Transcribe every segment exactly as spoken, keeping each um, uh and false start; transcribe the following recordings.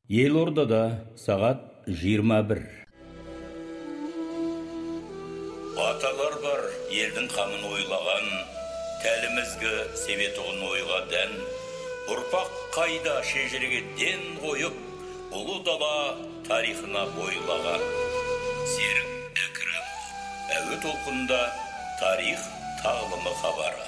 Елордада сағат жиырма бір. Аталар бар елдің қамын ойлаған, тәлімізгі себетұғын ойға дән, ұрпақ қайда шежіреге ден қойып, ұлы дала тарихына бойлаған. Серік Әкірім, әуе толқында тарих тағылымы хабары.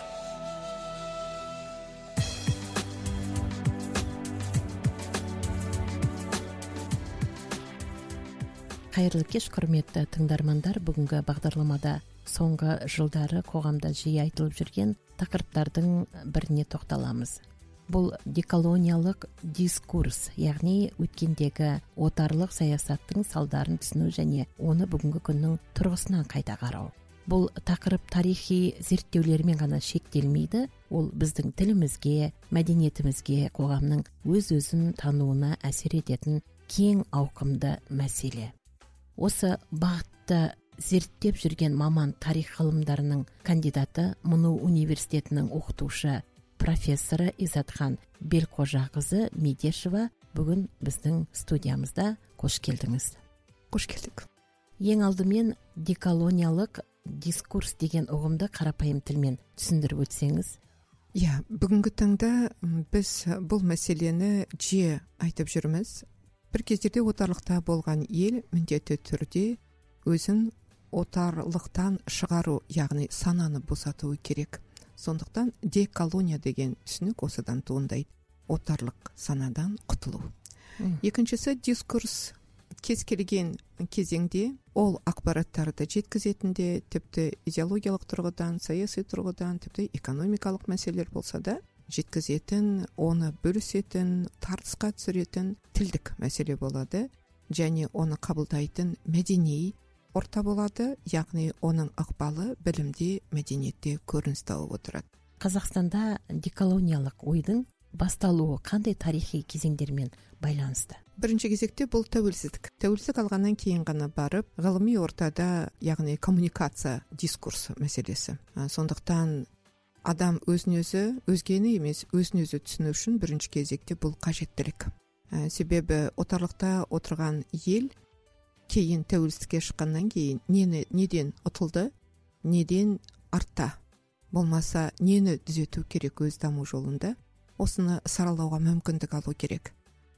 Қайырлы кеш, құрметті тыңдармандар. Бүгінгі бағдарламада соңғы жылдары қоғамда жиі айтылып жүрген тақырыптардың біріне тоқталамыз. Бұл деколониялық дискурс, яғни өткендегі отарлық саясаттың салдарын түсіну және оны бүгінгі күннің тұрғысынан қайта қарау. Бұл тақырып тарихи зерттеулермен ғана шектелмейді, ол біздің тілімізге, мәдениетімізге, қоғамның өз-өзін тануына әсер ететін кең ауқымды мәселе. Осы бағытты зерттеп жүрген маман тарих ғылымдарының кандидаты, Мұну университетінің оқытушы профессоры Изатхан Белқожақызы Медешева бүгін біздің студиямызда. Қош келдіңіз. Қош келдік. Ең алдымен деколониялық дискурс деген ұғымды қарапайым тілмен түсіндіріп өтсеңіз. Иә, бүгінгі таңда біз бұл мәселені жиі айтып жүрміз. Бір кездерде отарлықта болған ел міндетті түрде өзін отарлықтан шығару, яғни сананы босатуы керек. Сондықтан деколония деген түсінік осыдан туындайды. Отарлық санадан құтылу. Mm. Екіншісі дискурс. Кез келген кезеңде ол ақпараттарды жеткізетінде, тіпті идеологиялық тұрғыдан, саяси тұрғыдан, тіпті экономикалық мәселелер болса да, жеткізетін, оны бөлісетін, тартысқа түсіретін тілдік мәселе болады, және оны қабылдайтын мәдени орта болады, яғни оның ықпалы білімде, мәдениетте көрініс тауып отырады. Қазақстанда деколониялық ойдың басталуы қандай тарихи кезеңдермен байланысты? Бірінші кезекте бұл тәуелсіздік. Тәуелсіздік алғаннан кейін ғана барып, ғылыми ортада, яғни коммуникация, дискурс мәселесі. Сондықтан адам өзін-өзі, өзгені емес, өзін-өзі түсіну үшін бірінші кезекте бұл қажеттілік. Себебі отарлықта отырған ел кейін тәуелсіздікке шыққаннан кейін нені, неден ұтылды, неден артта, болмаса нені түзету керек өз даму жолында, осыны саралауға мүмкіндік алу керек.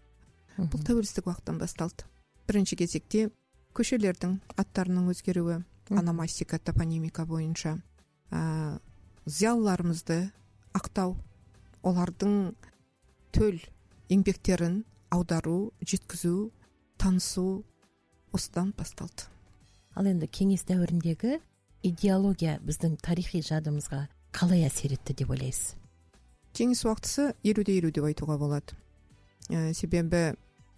Бұл Бұл тәуелсіздік уақыттан басталды. Бірінші кезекте көшелердің аттарының өзгеруі, ономастика, топонимика бойынша, ә, зиялыларымызды ақтау, олардың төл еңбектерін аудару, жеткізу, танысу осыдан басталды. Ал енді кеңес дәуіріндегі идеология біздің тарихи жадымызға қалай әсер етті деп ойлайсыз? Кеңес уақытысы елуде елу деп айтуға болады. Ә, себебі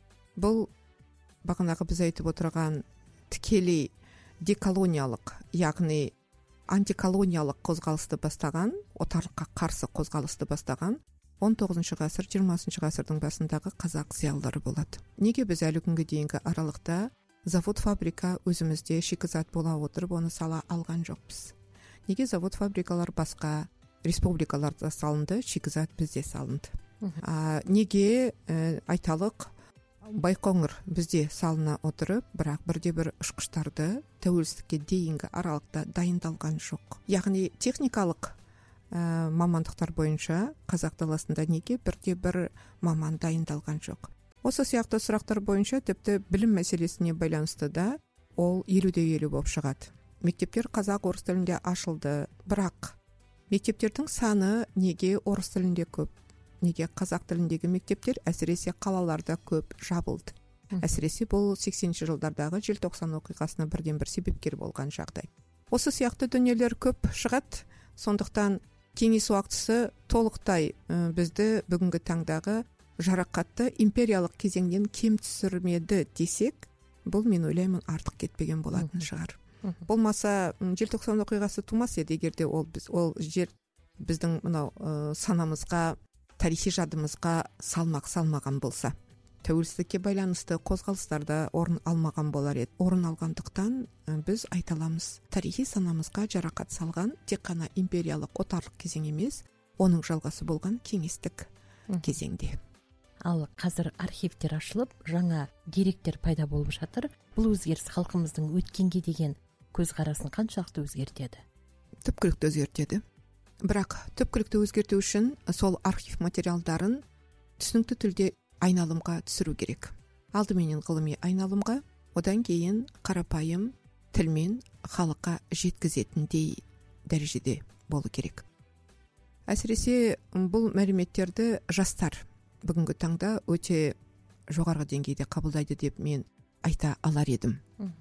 бұл бағанағы біз айтып отырған тікелей деколониялық, яғни антиколониялық қозғалысты бастаған, отарлыққа қарсы қозғалысты бастаған он тоғызыншы ғасыр, жиырмасыншы ғасырдың басындағы қазақ зиялылары болады. Неге біз әлі күнге дейінгі аралықта завод фабрика өзімізде шикізат бола отырып оны сала алған жоқпыз? Неге завод фабрикалар басқа республикаларда салынды, шикізат бізде салынды? А, неге ә, айталық Байқоңыр бізде салына отырып, бірақ бірде бір ұшқыштарды тәуелсіздікке дейінгі аралықта дайындалған жоқ? Яғни техникалық ә, мамандықтар бойынша қазақ даласында неге бірде бір маман дайындалған жоқ? Осы сияқты сұрақтар бойынша тіпті білім мәселесіне байланысты да ол елуде елу болып шығады. Мектептер қазақ орыс тілінде ашылды, бірақ мектептердің саны неге орыс тілінде көп? Неге қазақ тіліндегі мектептер әсіресе қалаларда көп жабылды? Әсіресе бұл сексенінші жылдардағы желтоқсан оқиғасына бірден бір себепкер болған жағдай. Осы сияқты дүниелер көп шығады. Сондықтан кеңес уақытысы толықтай ә, бізді бүгінгі таңдағы жарақатты империялық кезеңнен кем түсірмеді десек, бұл мен ойлаймын артық кетпеген болатын шығар. Болмаса желтоқсан оқиғасы тумас еді, егерде ол біз ол жер біздің мынау ә, санамызға, тарихи жадымызға салмақ салмаған болса. Тәуелсіздікке байланысты қозғалыстарда орын алмаған болар еді. Орын алғандықтан біз айталамыз, тарихи санамызға жарақат салған тек қана империялық отарлық кезең емес, оның жалғасы болған кеңестік кезеңде. ал қазір архивтер ашылып жаңа деректер пайда болып жатыр. Бұл өзгеріс халқымыздың өткенге деген көзқарасын қаншалықты өзгертеді? Түпкілікті өзгертеді. Бірақ түпкілікті өзгерту үшін сол архив материалдарын түсінікті тілде айналымға түсіру керек. Алдыменен ғылыми айналымға, одан кейін қарапайым тілмен халыққа жеткізетіндей дәрежеде болу керек. Әсіресе бұл мәліметтерді жастар бүгінгі таңда өте жоғарғы деңгейде қабылдайды деп мен айта алар едім.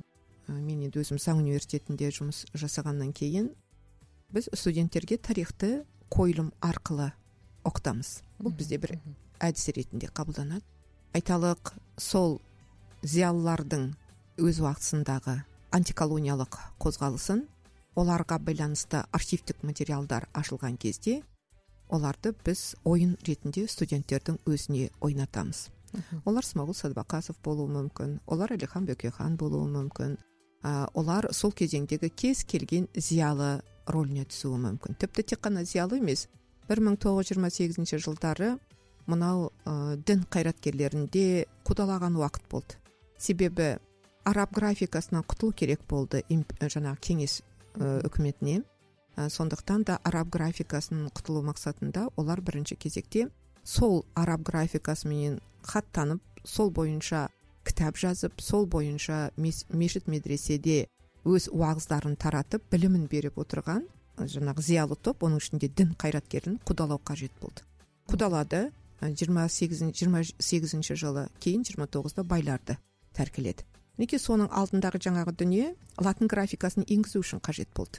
Мен енді өзім заң университетінде жұмыс жасағаннан кейін біз студенттерге тарихты қойылым арқылы оқытамыз. Бұл бізде бір әдіс ретінде қабылданады. Айталық, сол зиялылардың өз уақытысындағы антиколониялық қозғалысын, оларға байланысты архивтік материалдар ашылған кезде оларды біз ойын ретінде студенттердің өзіне ойнатамыз. Олар Смағұл Садвақасов болуы мүмкін, олар Әлихан Бөкейхан болуы мүмкін, олар сол кезеңдегі кез келген зиялы рөліне түсуі мүмкін. Тіпті тек қана зиялы емес, бір мың тоғыз жүз жиырма сегізінші жылдары мынау ә, дін қайраткерлерінде қудалаған уақыт болды. Себебі араб графикасынан құтылу керек болды жаңағы кеңес ә, үкіметіне. Ә, сондықтан да араб графикасының құтылу мақсатында олар бірінші кезекте сол араб графикасымен хат танып, сол бойынша кітап жазып, сол бойынша мешіт медреседе өз уағыздарын таратып, білімін беріп отырған жаңағы зиялы топ, оның ішінде дін қайраткерін қудалау қажет болды. Қудалады. жиырма сегізінші жылы, кейін жиырма тоғызда байларды тәркіледі. Неке соның алдындағы жаңағы дүние латын графикасын енгізу үшін қажет болды.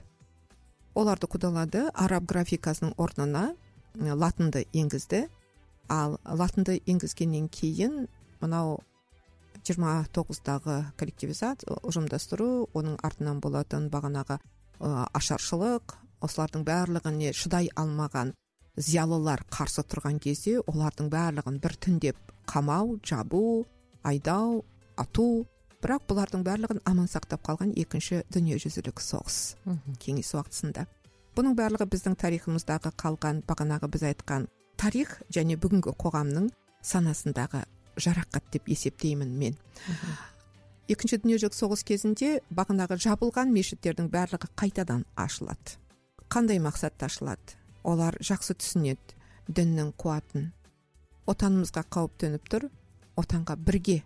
Оларды қудалады, араб графикасының орнына латынды енгізді. Ал латынды енгізгеннен кейін мынау жиырма тоғыздағы коллективизация, ұжымдастыру, оның артынан болатын бағанағы ашаршылық, осылардың барлығына шыдай алмаған зиялылар қарсы тұрған кезде олардың барлығын бір түндеп қамау, жабу, айдау, ату. Бірақ бұлардың барлығын аман сақтап қалған екінші дүниежүзілік соғыс кеңес уақытысында. Бұның барлығы біздің тарихымыздағы қалған бағанағы біз айтқан тарих және бүгінгі қоғамның санасындағы жарақат деп есептеймін мен. Екінші дүниежүзілік соғыс кезінде бағанағы жабылған мешіттердің барлығы қайтадан ашылады. Қандай мақсатта ашылады? Олар жақсы түсінеді діннің қуатын. Отанымызға қауіп төніп тұр, отанға бірге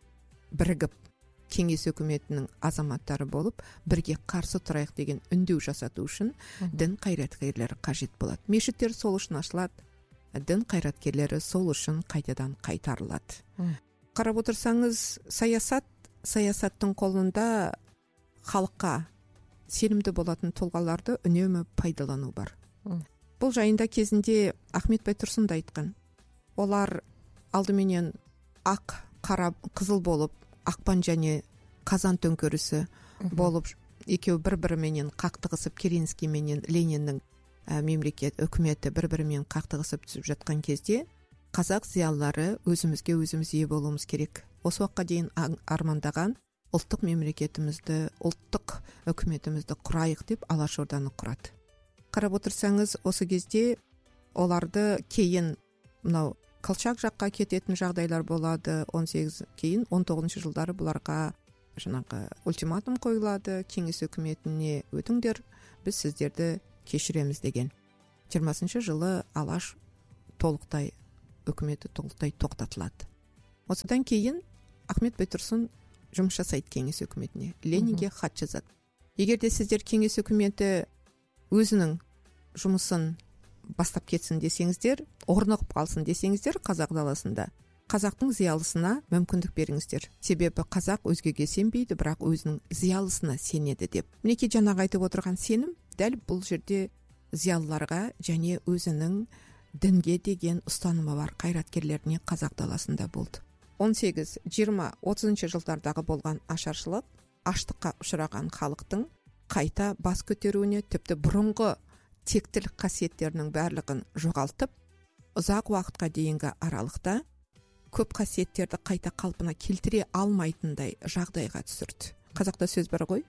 бірігіп кеңес үкіметінің азаматтары болып, бірге қарсы тұрайық деген үндеу жасату үшін дін қайраткерлері қажет болады. Мешіттер сол үшін ашылады, дін қайраткерлері сол үшін қайтадан қайтарылады. Қарап отырсаңыз, саясат, саясаттың қолында халыққа сенімді болатын тұлғаларды үнемі пайдалану бар. Бұл жайында кезінде Ахмет Байтұрсын да айтқан. Олар алдыменен ақ, қара, қызыл болып, ақпан және қазан төңкерісі болып, екеуі бір-біріменен қақтығысып, Керенский менен Лениннің ә, мемлекет үкіметі бір-бірімен қақтығысып түсіп жатқан кезде, қазақ зиялылары өзімізге өзіміз ие болуымыз керек. Осы уақытқа дейін армандаған ұлттық мемлекетімізді, ұлттық үкіметімізді құрайық деп Алашорданы құрады. Қарап отырсаңыз, осы кезде оларды кейін мынау Колчак жаққа кететін жағдайлар болады. он сегіз кейін он тоғызыншы жылдары бұларға жаңағы ультиматум қойылады, кеңес үкіметіне өтіңдер, біз сіздерді кешіреміз деген. жиырмасыншы жылы Алаш толықтай үкіметі толықтай тоқтатылады. Осыдан кейін Ахмет Байтұрсын жұмыс жасайды кеңес үкіметіне. Ленинге хат жазады. Егер де сіздер кеңес үкіметі өзінің жұмысын бастап кетсін десеңіздер, орнығып қалсын десеңіздер қазақ даласында, қазақтың зиялысына мүмкіндік беріңіздер. Себебі қазақ өзгеге сенбейді, бірақ өзінің зиялысына сенеді деп. Мінекей жаңағы айтып отырған сенім дәл бұл жерде зиялыларға және өзінің дінге деген ұстанымы бар қайраткерлеріне қазақ даласында болды. он сегіз, жиырма, отызыншы жылдардағы болған ашаршылық, аштыққа ұшыраған халықтың қайта бас көтеруіне, тіпті бұрынғы тектілік қасиеттерінің барлығын жоғалтып, ұзақ уақытқа дейінгі аралықта көп қасиеттерді қайта қалпына келтіре алмайтындай жағдайға түсірді. Қазақта сөз бар ғой,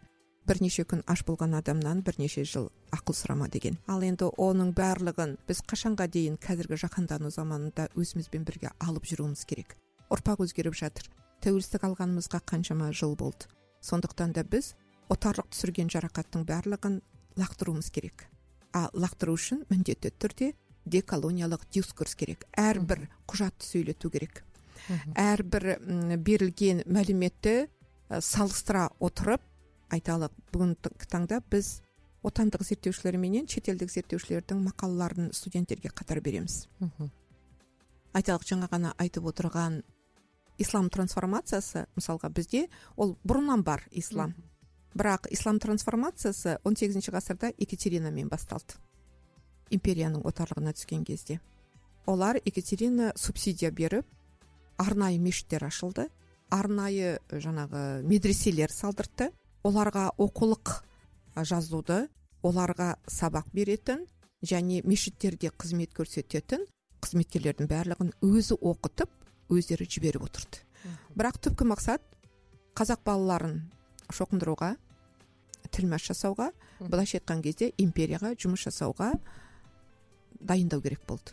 бірнеше күн аш болған адамнан бірнеше жыл ақыл сұрама деген. Ал енді оның барлығын біз қашанға дейін қазіргі жаһандану заманында өзімізбен бірге алып жүруіміз керек. Ұрпақ өзгеріп жатыр. Тәуелсіздік алғанымызға қаншама жыл болды. Сондықтан да біз отарлық түсірген жарақаттың барлығын лақтыруымыз керек. А лақтыру үшін міндетті түрде деколониялық дискурс керек. Әрбір құжатты сөйлету керек. Әрбір берілген мәліметті салыстыра отырып айталық. Бүгінгі таңда біз отандық зерттеушілерменен шетелдік зерттеушілердің мақалаларын студенттерге қатар береміз. Айталық, жаңа ғана айтып отырған ислам трансформациясы, мысалға бізде ол бұрыннан бар ислам. Бірақ ислам трансформациясы он сегізінші ғасырда Екатеринамен басталды. Империяның отарлығына түскен кезде. Олар Екатерина субсидия беріп, арнайы мешіттер ашылды, арнайы жаңағы медреселер салдыртты. Оларға оқулық жазуды, оларға сабақ беретін және мешіттерде қызмет көрсететін қызметкерлердің барлығын өзі оқытып, өздері жіберіп отырды. Бірақ түпкі мақсат қазақ балаларын шоқындыруға, тілмәш жасауға, былайша айтқан кезде империяға жұмыс жасауға дайындау керек болды.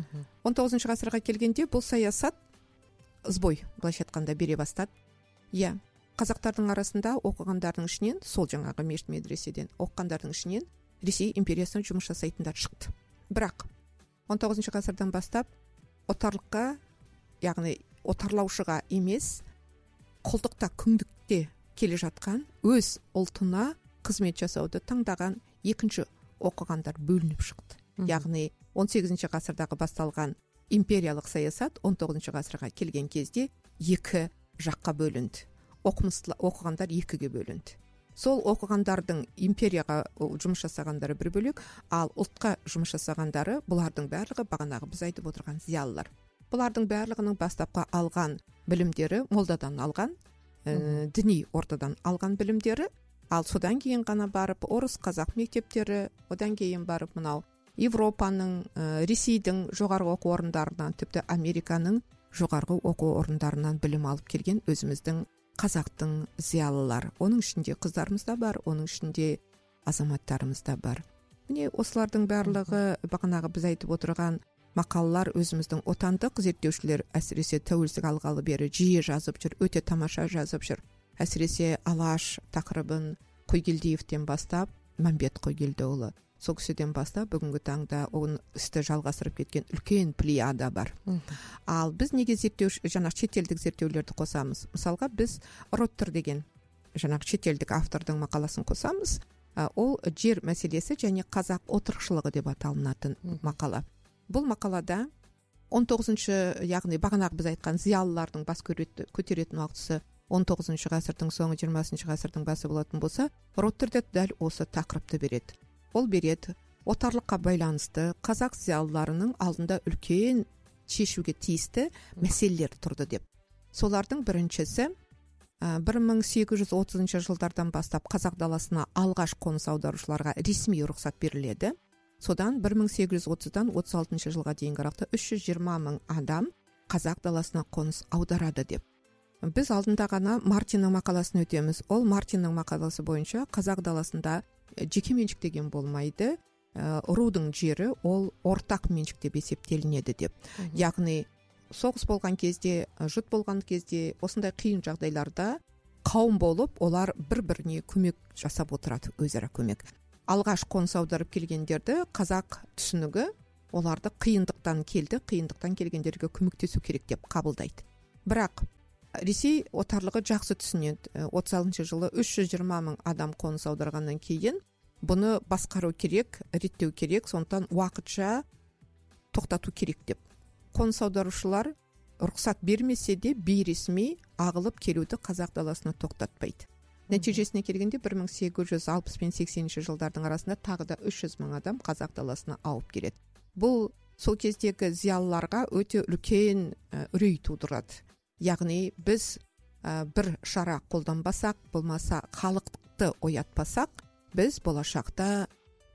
он тоғызыншы ғасырға келгенде бұл саясат сбой, былайша айтқанда, бере бастады. Иә, қазақтардың арасында оқығандардың ішінен, сол жаңағы мешіт медреседен оқығандардың ішінен Ресей империясына жұмыс жасайтындар шықты. Бірақ он тоғызыншы ғасырдан бастап отарлыққа, яғни отарлаушыға емес, құлдықта, күңдікте келе жатқан өз ұлтына қызмет жасауды таңдаған екінші оқығандар бөлініп шықты. Яғни он сегізінші ғасырдағы басталған империялық саясат он тоғызыншы ғасырға келген кезде екі жаққа бөлінді. Оқығандар екіге бөлінді. Сол оқығандардың империяға жұмыс жасағандары бір бөлек, ал ұлтқа жұмыс жасағандары, бұлардың барлығы бағанағы біз айтып отырған зиялылар. Бұлардың барлығының бастапқы алған білімдері молдадан алған, ә, діни ортадан алған білімдері, ал содан кейін ғана барып орыс қазақ мектептері, одан кейін барып мынау Европаның, ә, Ресейдің жоғарғы оқу орындарынан, тіпті Американың жоғарғы оқу орындарынан білім алып келген өзіміздің қазақтың зиялылар. Оның ішінде қыздарымыз да бар, оның ішінде азаматтарымыз да бар. Міне осылардың барлығы бағанағы біз айтып отырған мақалалар өзіміздің отандық зерттеушілер әсіресе тәуелсіздік алғалы бері жиі жазып жүр, өте тамаша жазып жүр. Әсіресе Алаш тақырыбын Қойгелдиевтен бастап, Мәмбет Қойгелдіұлы, сол кісіден бастап бүгінгі таңда оның істі жалғастырып кеткен үлкен плеяда бар. Ал біз неге зерттеуш, жаңағы шетелдік зерттеулерді қосамыз? Мысалға біз Роттер деген жаңағы шетелдік автордың мақаласын қосамыз. Ол жер мәселесі және қазақ отырықшылығы деп аталынатын мақала. Бұл мақалада он тоғызыншы, яғни бағанағы біз айтқан зиялылардың бас көтеретін уақытысы он тоғызыншы ғасырдың соңы, жиырмасыншы ғасырдың басы болатын болса, Роттер дәл осы тақырыпты береді. Ол береді, отарлыққа байланысты қазақ зиялыларының алдында үлкен шешуге тиісті мәселелер тұрды деп. Солардың біріншісі бір мың сегіз жүз отызыншы жылдардан бастап қазақ даласына алғаш қоныс аударушыларға ресми рұқсат беріледі. Содан бір мың сегіз жүз отыздан отыз алтыншы жылға дейінгі аралықта үш жүз жиырма мың адам қазақ даласына қоныс аударады деп. Біз алдында ғана Мартиннің мақаласын өтеміз. Ол Мартиннің мақаласы бойынша қазақ даласында жеке меншік деген болмайды, рудың жері ол ортақ меншік деп есептелінеді деп. Яғни соғыс болған кезде, жұт болған кезде, осындай қиын жағдайларда қауым болып, олар бір-біріне көмек жасап отырады, өзара көмек. Алғаш қоныс аударып келгендерді қазақ түсінігі оларды қиындықтан келді, қиындықтан келгендерге көмектесу керек деп қабылдайды. Бірақ Ресей отарлығы жақсы түсінеді. отыз алтыншы жылы үш жүз жиырма мың адам қоныс аударғаннан кейін бұны басқару керек, реттеу керек, сондықтан уақытша тоқтату керек деп. Қоныс аударушылар рұқсат бермесе де бейресми ағылып келуді қазақ даласына тоқтатпайды. Нәтижесіне келгенде бір мың сегіз жүз алпыс пен сексенінші жылдардың арасында тағы да үш жүз мың адам қазақ даласына ауып келеді. Бұл сол кездегі зиялыларға өте үлкен үрей тудырады. Яғни біз ә, бір шара қолданбасақ, болмаса халықты оятпасақ, біз болашақта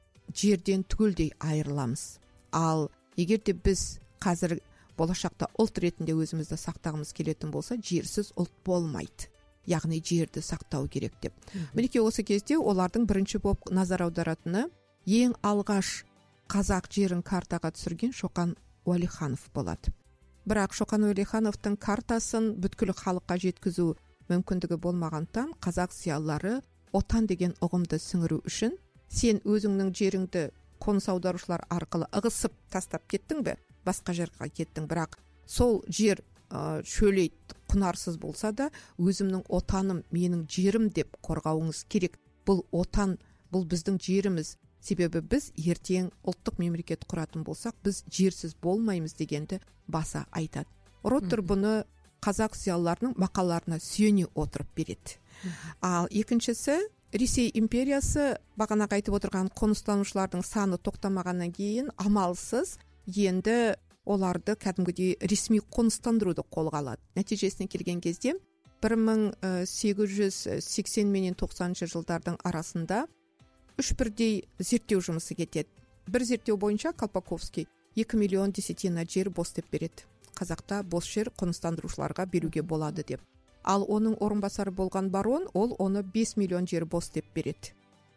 жерден түгелдей айырыламыз. Ал егер де біз қазір болашақта ұлт ретінде өзімізді сақтағымыз келетін болса, жерсіз ұлт болмайды. яғни жерді сақтау керек деп. Мінекей осы кезде олардың бірінші болып назар аударатыны ең алғаш қазақ жерін картаға түсірген Шоқан Уәлиханов болады. Бірақ Шоқан Уәлихановтың картасын бүткіл халыққа жеткізу мүмкіндігі болмағандықтан қазақ зиялылары отан деген ұғымды сіңіру үшін сен өзіңнің жеріңді қоныс аударушылар арқылы ығысып тастап кеттің бе, басқа жерге кеттің, бірақ сол жер ә, шөлейт құнарсыз болса да өзімнің отаным менің жерім деп қорғауыңыз керек. Бұл отан, бұл біздің жеріміз. Себебі біз ертең ұлттық мемлекет құратын болсақ, біз жерсіз болмаймыз дегенді баса айтады. Роттер бұны қазақ зиялыларының мақалаларына сүйене отырып береді. Ал екіншісі, Ресей империясы бағанағы айтып отырған қоныстанушылардың саны тоқтамағаннан кейін амалсыз енді оларды кәдімгідей ресми қоныстандыруды қолға алады. Нәтижесіне келген кезде бір мың сегіз жүз сексен менен тоқсаныншы жылдардың арасында үш бірдей зерттеу жұмысы кетеді. Бір зерттеу бойынша Колпаковский екі миллион десятина жер бос деп береді. Қазақта бос жер қоныстандырушыларға беруге болады деп. Ал оның орынбасары болған барон, ол оны бес миллион жер бос деп береді.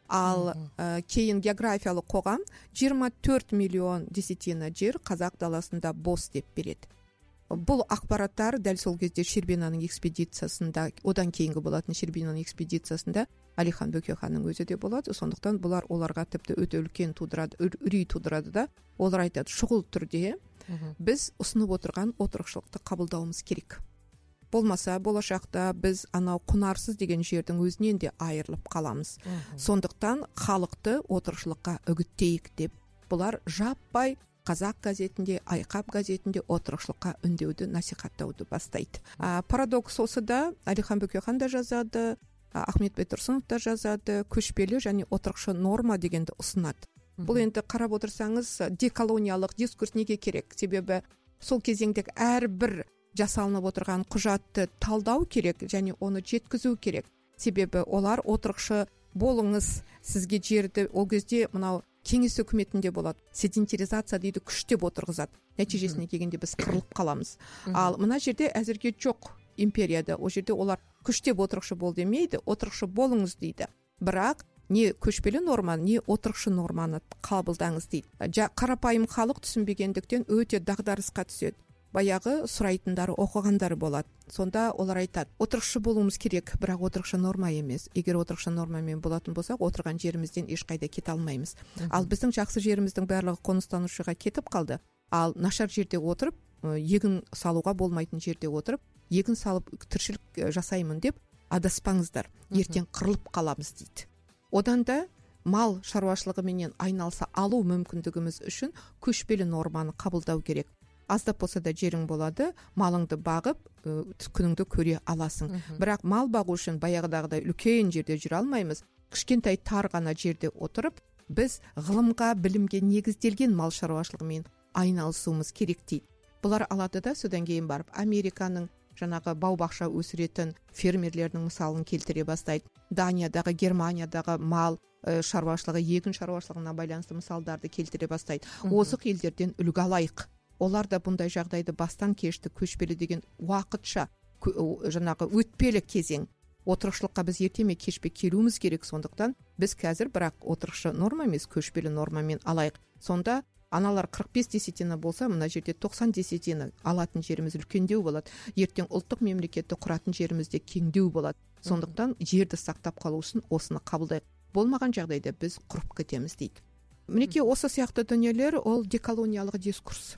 Ал ә, кейін географиялық қоғам жиырма төрт миллион десятина жер қазақ даласында бос деп береді. Бұл ақпараттар дәл сол кезде Щербинаның экспедициясында, одан кейінгі болатын Щербинаның экспедициясында Әлихан Бөкейханның өзі де болады. Сондықтан бұлар оларға тіпті өте үлкен тудырады, үрей тудырады да, олар айтады, шұғыл түрде біз ұсынып отырған отырықшылықты қабылдауымыз керек. Болмаса болашақта біз анау құнарсыз деген жердің өзінен де айырылып қаламыз. Сондықтан халықты отырықшылыққа үгіттейік деп, бұлар жаппай қазақ газетінде, Айқап газетінде отырықшылыққа үндеуді, насихаттауды бастайды. А, парадокс осы да, Әлихан Бөкейхан да жазады, Ахмет Байтұрсынов та жазады, көшпелі және отырықшы норма дегенді ұсынады. Бұл енді қарап отырсаңыз, деколониялық дискурс неге керек? Себебі сол кезеңдегі әрбір жасалынып отырған құжатты талдау керек және оны жеткізу керек. Себебі олар отырықшы болыңыз, сізге жерді, ол кезде мынау кеңес үкіметінде болады, седентаризация дейді, күштеп отырғызады. Нәтижесіне келгенде біз қырылып қаламыз. Ал мына жерде әзірге жоқ империяда, ол жерде олар күштеп отырықшы бол демейді, отырықшы болыңыз дейді. Бірақ не көшпелі норманы, не отырықшы норманы қабылдаңыз дейді. Жа, қарапайым халық түсінбегендіктен өте дағдарысқа түседі. Баяғы сұрайтындары, оқығандары болады. Сонда олар айтады, отырықшы болуымыз керек, бірақ отырықшы норма емес. Егер отырықшы нормамен болатын болсақ, отырған жерімізден ешқайда кете алмаймыз. Ал біздің жақсы жеріміздің барлығы қоныстанушыға кетіп қалды. Ал нашар жерде отырып, егін салуға болмайтын жерде отырып, егін салып тіршілік жасаймын деп адаспаңыздар. Ертең қырылып қаламыз дейді. Одан да мал шаруашылығыменен айналса алу мүмкіндігіміз үшін көшпелі норманы қабылдау керек. Аздап болса да жерің болады, малыңды бағып, күніңді көре аласың. Бірақ мал бағу үшін баяғыдағыдай үлкен жерде жүре алмаймыз. Кішкентай тар ғана жерде отырып, біз ғылымға, білімге негізделген мал шаруашылығымен айналысуымыз керек дейді. Бұлар алады да содан кейін барып Американың жаңағы бау-бақша өсіретін фермерлердің мысалын келтіре бастайды. Даниядағы, Германиядағы мал шаруашылығы, егін шаруашылығына байланысты мысалдарды келтіре бастайды. Озық елдерден үлгі алайық. Олар да бұндай жағдайды бастан кешті. Көшпелі деген уақытша жаңағы өтпелі кезең. Отырықшылыққа біз ертеме кешпе келуіміз керек. Сондықтан біз қазір бірақ отырықшы норма емес, көшпелі нормамен алайық. Сонда аналар қырық бес десятина болса, мына жерде тоқсан десятина алатын жеріміз үлкендеу болады. Ертең ұлттық мемлекетті құратын жерімізде кеңдеу болады. Сондықтан жерді сақтап қалу үшін осыны қабылдайық. Болмаған жағдайда біз құрып кетеміз дейді. Мінекей осы сияқты дүниелер ол деколониялық дискурс.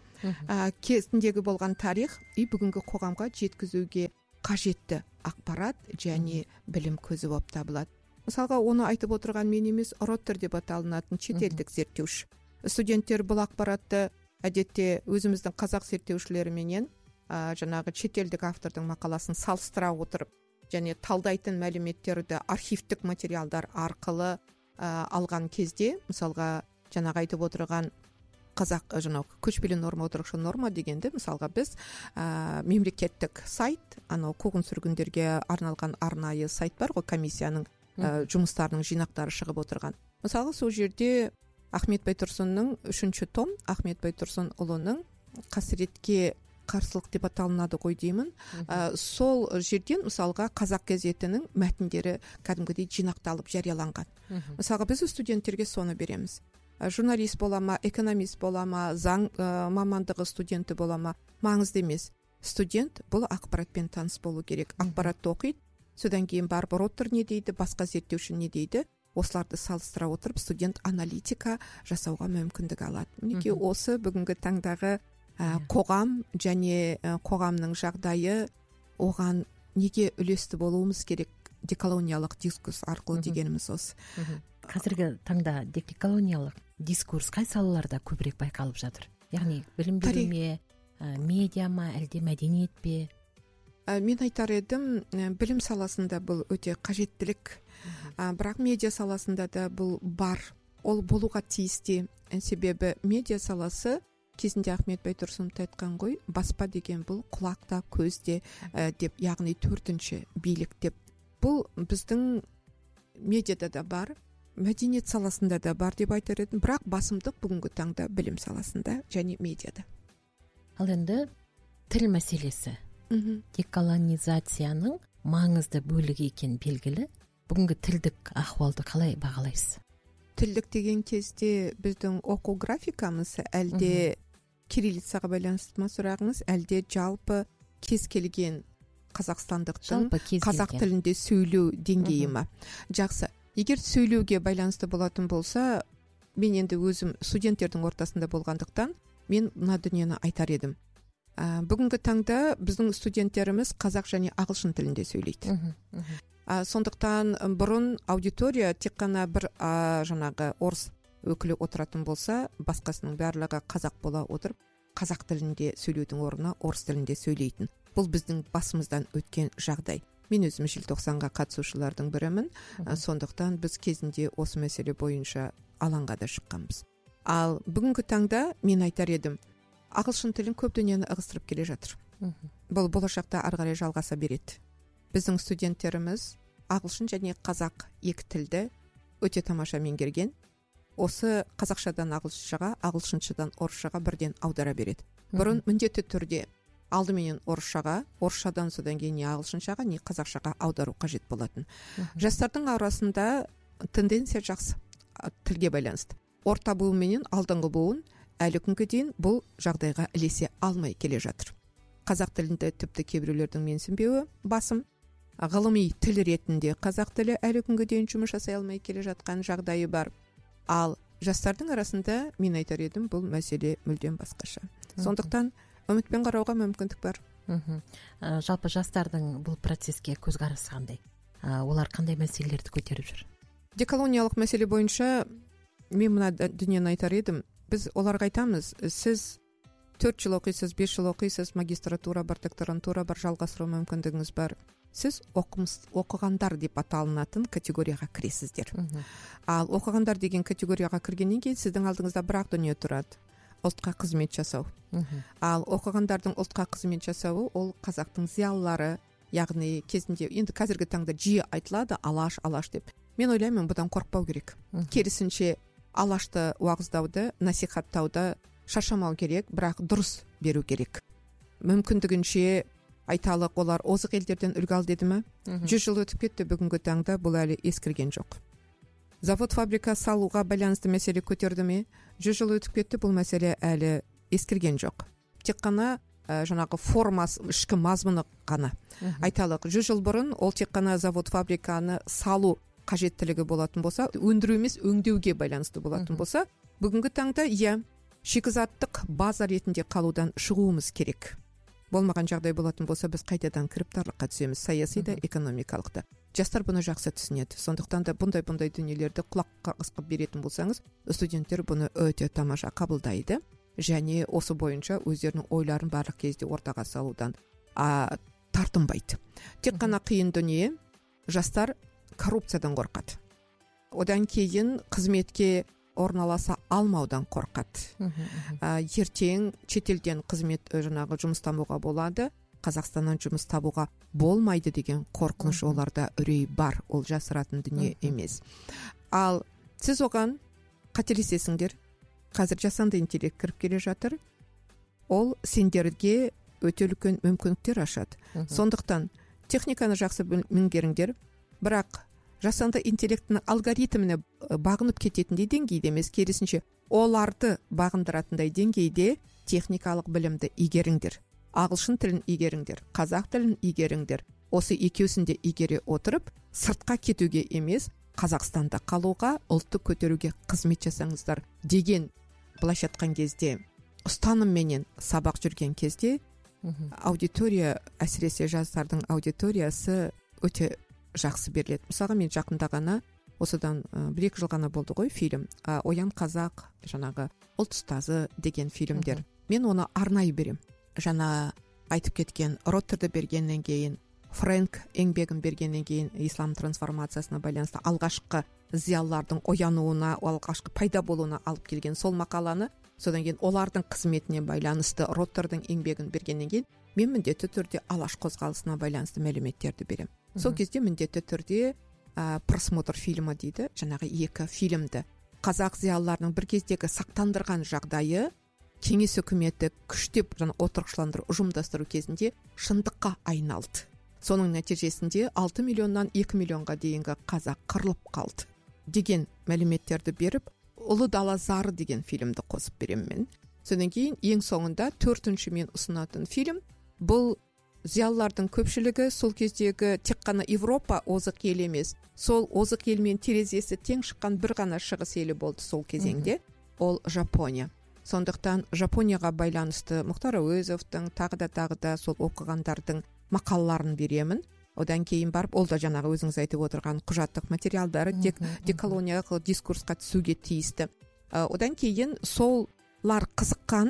Ә, кезіндегі болған тарих и бүгінгі қоғамға жеткізуге қажетті ақпарат және білім көзі болып табылады. Мысалға, оны айтып отырған мен емес, Роттер деп аталынатын шетелдік зерттеуші. Студенттер бұл ақпаратты әдетте өзіміздің қазақ зерттеушілеріменен ә, жаңағы шетелдік автордың мақаласын салыстыра отырып және талдайтын мәліметтерді архивтік материалдар арқылы ә, алған кезде, мысалға жаңағы айтып отырған қазақ жаңағы көшпелі норма, отырықшы норма дегенде мысалға біз ә, мемлекеттік сайт, анау қуғын сүргіндерге арналған арнайы сайт бар ғой, комиссияның ә, жұмыстарының жинақтары шығып отырған. Мысалы сол жерде Ахмет Байтұрсынның үшінші том, Ахмет Байтұрсынұлының қасіретке қарсылық деп аталынады ғой деймін. Сол жерден мысалға қазақ газетінің мәтіндері кәдімгідей жинақталып жарияланған. Мысалға біз студенттерге соны береміз. Журналист бола ма, экономист бола ма, заң мамандығы студенті бола ма, маңызды емес. Студент бұл ақпаратпен таныс болу керек. Ақпаратты оқиды, содан кейін барып ротор не дейді, басқа зерттеуші не дейді, осыларды салыстыра отырып студент аналитика жасауға мүмкіндік алады. Мінекей осы бүгінгі таңдағы ә, қоғам және ә, қоғамның жағдайы, оған неге үлесті болуымыз керек деколониялық дискурс арқылы дегеніміз осы. Қазіргі таңда деколониялық дискурс қай салаларда көбірек байқалып жатыр? Яғни білім беру ме, медиа ма, әлде мәдениет пе? Мен айтар едім, білім саласында бұл өте қажеттілік, бірақ медиа саласында да бұл бар. Ол болуға тиісті. Себебі медиа саласы кезінде Ахмет Байтұрсынов айтқан ғой, баспа деген бұл құлақта, көзде деп, яғни төртінші билік деп. Бұл біздің медиада да бар, мәдениет саласында да бар деп айтар едім, бірақ басымдық бүгінгі таңда білім саласында және медиада. Ал енді тіл мәселесі. Деколонизацияның маңызды бөлігі екен белгілі. Бүгінгі тілдік ахуалды қалай бағалайсыз? Тілдік деген кезде біздің оқу графикамыз әлде кириллицаға байланысты ма сұрағыңыз, әлде жалпы кез келген қазақстандықтың қазақ тілінде сөйлеу деңгейі ма? Жақсы. Егер сөйлеуге байланысты болатын болса, мен енді өзім студенттердің ортасында болғандықтан мен мына дүниені айтар едім. Ә, бүгінгі таңда біздің студенттеріміз қазақ және ағылшын тілінде сөйлейді. Ә, сондықтан бұрын аудитория тек қана бір ә, жаңағы орыс өкілі отыратын болса, басқасының барлығы қазақ бола отырып, қазақ тілінде сөйлеудің орнына орыс тілінде сөйлейтін. Бұл біздің басымыздан өткен жағдай. Мен өзім желтоқсанға қатысушылардың бірімін. Ә, сондықтан біз кезінде осы мәселе бойынша алаңға да шыққанбыз. Ал бүгінгі таңда мен айтар едім, ағылшын тілін көп дүниені ығыстырып келе жатыр. Бұл болашақта ары қарай жалғаса береді. Біздің студенттеріміз ағылшын және қазақ екі тілді өте тамаша меңгерген. Осы қазақшадан ағылшыншаға, ағылшыншадан орысшаға бірден аудара береді. Бұрын міндетті түрде алдыменен орысшаға, орысшадан содан кейін не ағылшыншаға, не қазақшаға аудару қажет болатын. Жастардың арасында тенденция жақсы тілге байланысты. Орта буын менен алдыңғы буын әлі күнге дейін бұл жағдайға ілесе алмай келе жатыр. Қазақ тілінде тіпті кейбіреулердің менсінбеуі басым. Ғылыми тіл ретінде қазақ тілі әлі күнге дейін жұмыс жасай алмай келе жатқан жағдайы бар. Ал жастардың арасында мен айтар едім, бұл мәселе мүлдем басқаша. Сондықтан үмітпен қарауға мүмкіндік бар. Жалпы жастардың бұл процеске көзқарасы қандай? Олар қандай мәселелерді көтеріп жүр? Деколониялық мәселе бойынша мен мына дүниені айтар едім. Біз оларға айтамыз, сіз төрт жыл оқисыз, бес жыл оқисыз, магистратура бар, докторантура бар, жалғастыру мүмкіндігіңіз бар. Сіз оқымыс, оқығандар деп аталынатын категорияға кіресіздер. Ал оқығандар деген категорияға кіргеннен кейін сіздің алдыңызда бір-ақ дүние тұрады. Ұлтқа қызмет жасау. Ал оқығандардың ұлтқа қызмет жасауы ол қазақтың зиялылары, яғни кезінде, енді қазіргі таңда жиі айтылады алаш, алаш деп. Мен ойлаймын, бұдан қорықпау керек. Керісінше алашты уағыздауды, насихаттауды шаршамау керек, бірақ дұрыс беру керек. Мүмкіндігінше айталық, олар озық елдерден үлгі ал деді ме? Жүз жыл өтіп кетті, бүгінгі таңда бұл әлі ескірген жоқ. Завод фабрика салуға байланысты мәселе көтерді ме? Жүз жыл өтіп кетті, бұл мәселе әлі ескірген жоқ. Тек қана ә, жаңағы формасы, ішкі мазмұны ғана. Айталық, жүз жыл бұрын ол тек қана завод фабриканы салу қажеттілігі болатын болса, өндіру емес өңдеуге байланысты болатын болса, бүгінгі таңда иә, шикізаттық база ретінде қалудан шығуымыз керек. Болмаған жағдай болатын болса, біз қайтадан кіріптарлыққа түсеміз, саяси да, экономикалық да. Жастар бұны жақсы түсінеді. Сондықтан да бұндай-бұндай дүниелерді құлаққа ысқып беретін болсаңыз, студенттер бұны өте тамаша қабылдайды және осы бойынша өздерінің ойларын барлық кезде ортаға салудан а, тартынбайды. Тек қана қиын дүние, жастар коррупциядан қорқады. Одан кейін қызметке орналаса алмаудан қорқады. ә, ертең шетелден қызмет жаңағы жұмыс табуға болады, Қазақстаннан жұмыс табуға болмайды деген қорқыныш оларда үрей бар. Ол жасыратын дүние емес. Ал сіз оған қателесесіңдер. Қазір жасанды интеллект кіріп келе жатыр. Ол сендерге өте үлкен мүмкіндіктер ашады. Сондықтан техниканы жақсы меңгеріңдер, бірақ жасанды интеллекттің алгоритміне бағынып кететіндей деңгейде емес, керісінше оларды бағындыратындай деңгейде техникалық білімді игеріңдер. Ағылшын тілін игеріңдер, қазақ тілін игеріңдер. Осы екеусін де игере отырып, сыртқа кетуге емес, Қазақстанда қалуға, ұлтты көтеруге қызмет жасаңыздар деген, былайша айтқан кезде, ұстанымменен сабақ жүрген кезде аудитория, әсіресе жастардың аудиториясы өте жақсы беріледі. Мысалға, мен жақында ғана, осыдан бір екі жыл ғана болды ғой фильм, Оян қазақ, жаңағы ұлт ұстазы деген фильмдер. Мен оны арнайы берем. Жаңа айтып кеткен Роттерді бергеннен кейін, Фрэнк еңбегін бергеннен кейін, ислам трансформациясына байланысты алғашқы зиялылардың оянуына, алғашқы пайда болуына алып келген сол мақаланы, содан кейін олардың қызметіне байланысты Роттердің еңбегін бергеннен кейін, мен міндетті түрде Алаш қозғалысына байланысты мәліметтерді берем. Сол кезде міндетті түрде ә, просмотр фильмі дейді, жаңағы екі фильмді. Қазақ зиялыларының бір кездегі сақтандырған жағдайы, кеңес үкіметі күштеп жаңа отырықшыландыру, ұжымдастыру кезінде шындыққа айналды. Соның нәтижесінде алты миллионнан екі миллионға дейінгі қазақ қырылып қалды деген мәліметтерді беріп, Ұлы дала зары деген фильмді қосып беремін мен. Содан кейін ең соңында төртінші мен ұсынатын фильм, бұл зиялылардың көпшілігі сол кездегі тек қана Европа озық ел емес, сол озық елмен терезесі тең шыққан бір ғана шығыс елі болды сол кезеңде, ол Жапония. Сондықтан Жапонияға байланысты Мұхтар Әуезовтың тағы да тағы да сол оқығандардың мақалаларын беремін. Одан кейін барып, ол да жаңағы өзіңіз айтып отырған құжаттық материалдары дек, деколониялық дискурсқа түсуге тиісті. Одан кейін солар қызыққан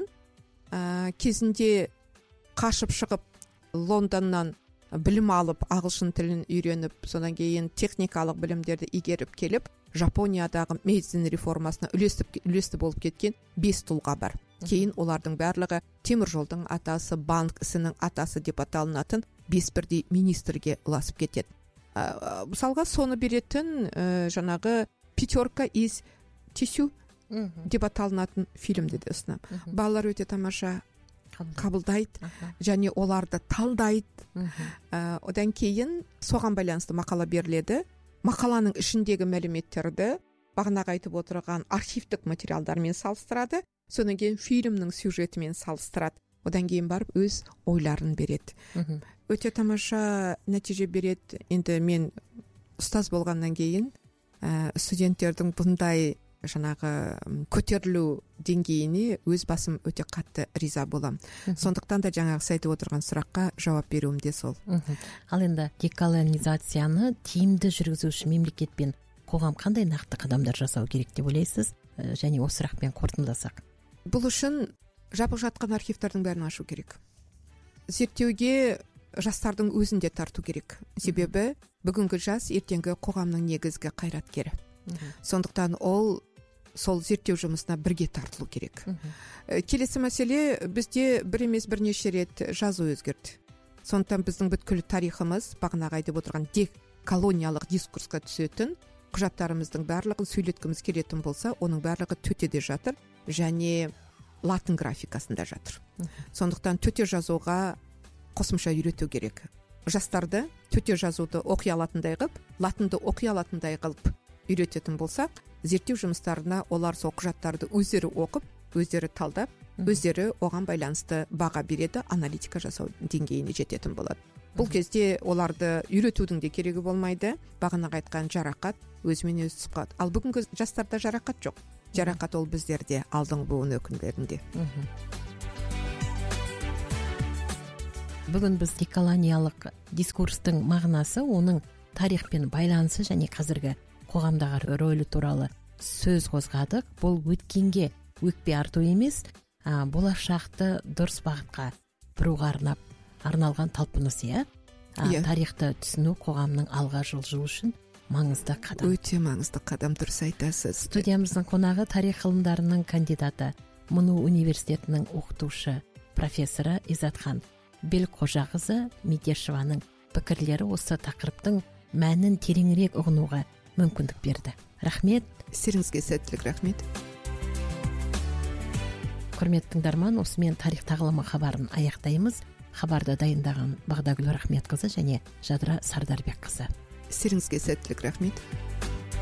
ә, кезінде қашып шығып Лондоннан білім алып, ағылшын тілін үйреніп, содан кейін техникалық білімдерді игеріп келіп, Жапониядағы медицина реформасына үлесті, үлесті болып кеткен бес тұлға бар. Кейін олардың барлығы темір жолдың атасы, банк ісінің атасы деп аталынатын бес бірдей министрге ұласып кетеді. Ә, мысалға, соны беретін ә, жаңағы пятерка из тисю деп аталынатын фильмді де ұсынам. Балалар өте тамаша қабылдайды және оларды талдайды. Ә, одан кейін соған байланысты мақала беріледі. Мақаланың ішіндегі мәліметтерді бағанағы айтып отырған архивтік материалдармен салыстырады, содан кейін фильмнің сюжетімен салыстырады. Одан кейін барып өз ойларын береді. Өте тамаша нәтиже береді. Енді мен ұстаз болғаннан кейін ә, студенттердің бұндай жаңағы көтерілу деңгейіне өз басым өте қатты риза болам. Сондықтан да жаңағы айтып отырған сұраққа жауап беруім де сол. Ал енді деколонизацияны тиімді жүргізу үшін мемлекет пен қоғам қандай нақты қадамдар жасау керек деп ойлайсыз? Және осы сұрақпен қорытындыласақ. Бұл үшін жабық жатқан архивтердің бәрін ашу керек. Зерттеуге жастардың өзін де тарту керек. Себебі бүгінгі жас ертеңгі қоғамның негізгі қайраткері. Сондықтан ол сол зерттеу жұмысына бірге тартылу керек. Келесі мәселе, бізде бір емес бірнеше рет жазу өзгерді. Сондықтан біздің бүткіл тарихымыз бағанағы айтып отырған деколониялық дискурсқа түсетін құжаттарымыздың барлығын сөйлеткіміз келетін болса, оның барлығы төтеде жатыр және латын графикасында жатыр. Сондықтан төте жазуға қосымша үйрету керек. Жастарды төте жазуды оқи алатындай қылып, латынды оқи алатындай қылып үйрететін болсақ, зерттеу жұмыстарына олар сол құжаттарды өздері оқып, өздері талдап, өздері оған байланысты баға береді, аналитика жасау деңгейіне жететін болады. Бұл кезде оларды үйретудің де керегі болмайды. Бағанағы айтқан жарақат өзімен өзі сұқат. Ал бүгінгі жастарда жарақат жоқ. Жарақат ол біздерде, алдыңғы буын өкілдерінде. Бүгін біз деколониялық дискурстың мағынасы, оның тарихпен байланысы және қазіргі қоғамдағы рөлі туралы сөз қозғадық. Бұл өткенге өкпе арту емес, а, болашақты дұрыс бағытқа бұруға арнап арналған талпыныс, иә. Тарихты түсіну қоғамның алға жылжуы үшін маңызды қадам. Өте маңызды қадам, дұрыс айтасыз. Студиямыздың қонағы тарих ғылымдарының кандидаты, Мұну университетінің оқытушы профессоры Изатхан Белқожақызы Медешеваның пікірлері осы тақырыптың мәнін тереңірек ұғынуға мүмкіндік берді. Рахмет. Сіздеріңізге сәттілік, рахмет. Құрметті тыңдарман, осымен тарих тағылымы хабарын аяқтаймыз. кабарды дайындаган Багдагүл Рахметкызы және Жадыра Сардарбек кызы. Сиңизге сәттілік, рахмет.